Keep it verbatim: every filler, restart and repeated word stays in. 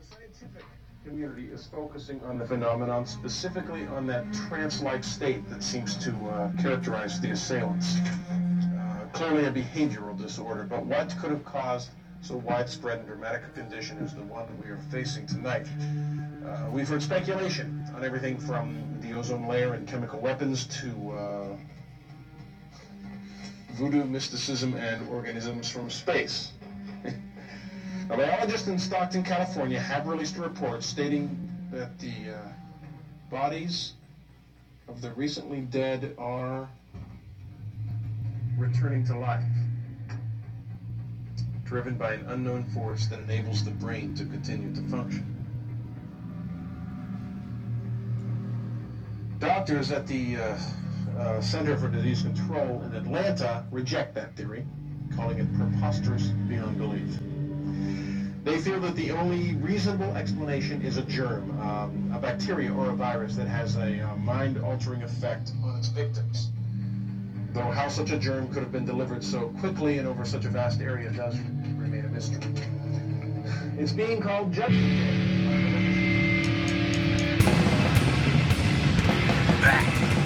scientific community is focusing on the phenomenon, specifically on that trance-like state that seems to uh, characterize the assailants. Uh, clearly a behavioral disorder, but what could have caused so widespread and dramatic a condition as the one we are facing tonight? Uh, we've heard speculation on everything from the ozone layer and chemical weapons to uh, voodoo, mysticism, and organisms from space. A biologist in Stockton, California, have released a report stating that the uh, bodies of the recently dead are returning to life, driven by an unknown force that enables the brain to continue to function. Doctors at the uh, uh, Center for Disease Control in Atlanta reject that theory, calling it preposterous beyond belief. They feel that the only reasonable explanation is a germ, um, a bacteria or a virus that has a uh, mind-altering effect on its victims. Though how such a germ could have been delivered so quickly and over such a vast area does remain a mystery. It's being called Judgment Day. Back.